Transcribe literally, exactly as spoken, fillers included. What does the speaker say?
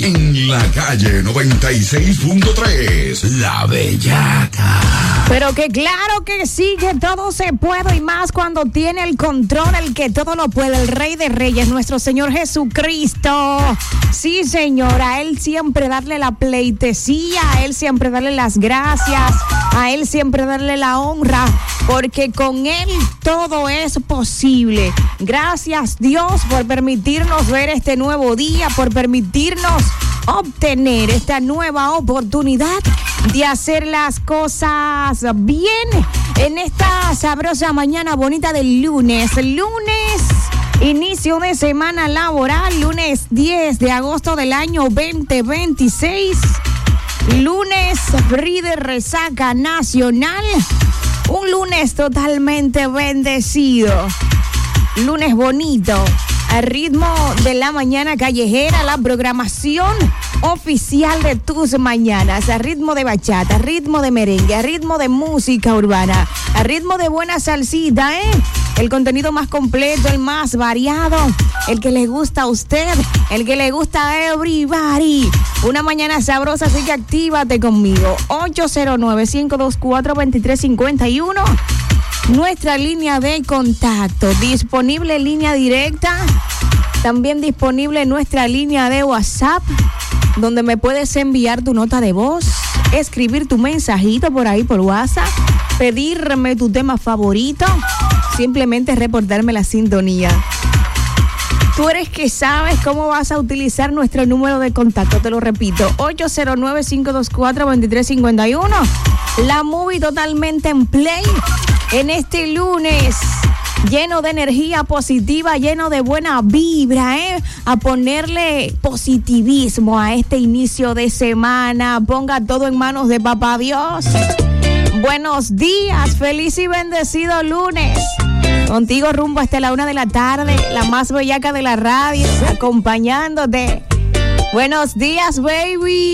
en la calle noventa y seis punto tres, La Bellaca. Pero que claro que sí, que todo se puede y más cuando tiene el control, el que todo lo puede, el Rey de Reyes, nuestro Señor Jesucristo. Sí, señora, a Él siempre darle la pleitesía, a Él siempre darle las gracias, a Él siempre darle la honra, porque con Él todo es posible. Gracias, Dios, por permitirnos ver este nuevo día, por permitirnos obtener esta nueva oportunidad de hacer las cosas bien en esta sabrosa mañana bonita del lunes. Lunes, inicio de semana laboral, lunes diez de agosto del año veinte veintiséis. Lunes free de resaca nacional. Un lunes totalmente bendecido. Lunes bonito. Al ritmo de la mañana callejera, la programación oficial de tus mañanas, a ritmo de bachata, a ritmo de merengue, a ritmo de música urbana, a ritmo de buena salsita, ¿eh? El contenido más completo, el más variado, el que le gusta a usted, el que le gusta a everybody. Una mañana sabrosa, así que actívate conmigo. ocho cero nueve, cinco dos cuatro, dos tres cinco uno. Nuestra línea de contacto, disponible línea directa, también disponible nuestra línea de WhatsApp, donde me puedes enviar tu nota de voz, escribir tu mensajito por ahí por WhatsApp, pedirme tu tema favorito, simplemente reportarme la sintonía. Tú eres que sabes cómo vas a utilizar nuestro número de contacto, te lo repito, ocho cero nueve, cinco dos cuatro, dos tres cinco uno. La movie totalmente en play en este lunes, lleno de energía positiva, lleno de buena vibra, ¿eh? A ponerle positivismo a este inicio de semana. Ponga todo en manos de Papá Dios. Buenos días, feliz y bendecido lunes. Contigo rumbo hasta la una de la tarde, la más bellaca de la radio, acompañándote. Buenos días, baby.